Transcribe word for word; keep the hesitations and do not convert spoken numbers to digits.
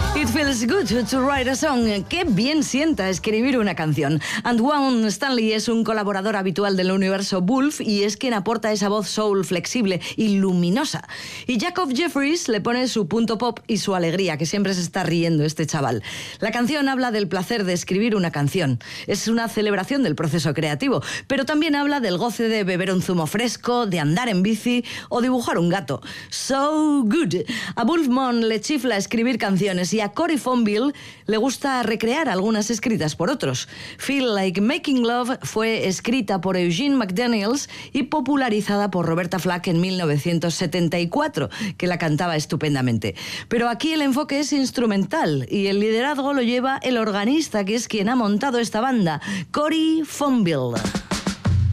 It feels good to write a song. Qué bien sienta escribir una canción. Antwan Stanley es un colaborador habitual del universo Wolf y es quien aporta esa voz soul flexible y luminosa. Y Jacob Jeffries le pone su punto pop y su alegría, que siempre se está riendo este chaval. La canción habla del placer de escribir una canción. Es una celebración del proceso creativo, pero también habla del goce de beber un zumo fresco, de andar en bici o dibujar un gato. So good. A Wolf Mon le chifla escribir canciones y a Cory Fonville le gusta recrear algunas escritas por otros. Feel Like Making Love fue escrita por Eugene McDaniels y popularizada por Roberta Flack en mil novecientos setenta y cuatro, que la cantaba estupendamente. Pero aquí el enfoque es instrumental y el liderazgo lo lleva el organista, que es quien ha montado esta banda, Cory Fonville.